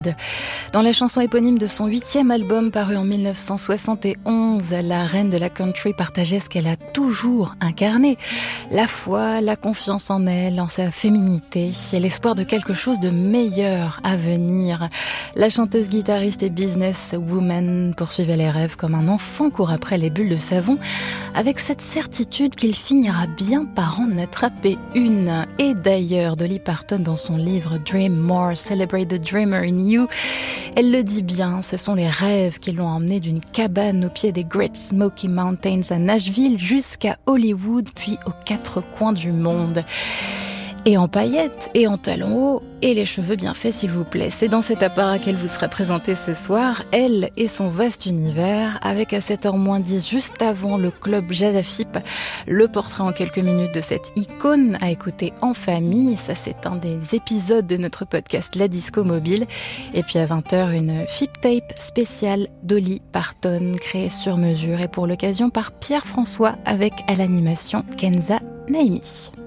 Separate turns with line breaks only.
Dans la chanson éponyme de son 8e album paru en 1971, la reine de la country partageait ce qu'elle a toujours incarné. La foi, la confiance en elle, en sa féminité et l'espoir de quelque chose de meilleur à venir. La chanteuse, guitariste et businesswoman poursuivait les rêves comme un enfant court après les bulles de savon, avec cette certitude qu'il finira bien par en attraper une. Et d'ailleurs, Dolly Parton, dans son livre Dream More, Celebrate the Dreamer in You, elle le dit bien, ce sont les rêves qui l'ont emmenée d'une cabane au pied des Great Smoky Mountains à Nashville jusqu'à Hollywood, puis aux quatre coins du monde. Et en paillettes, et en talons hauts, et les cheveux bien faits s'il vous plaît. C'est dans cet apparat qu'elle vous sera présentée ce soir, elle et son vaste univers, avec à 7h-10, juste avant le club Jazz à FIP, le portrait en quelques minutes de cette icône à écouter en famille. Ça, c'est un des épisodes de notre podcast La Disco Mobile. Et puis à 20h, une FIP tape spéciale Dolly Parton, créée sur mesure et pour l'occasion par Pierre François, avec à l'animation Kenza Naimi.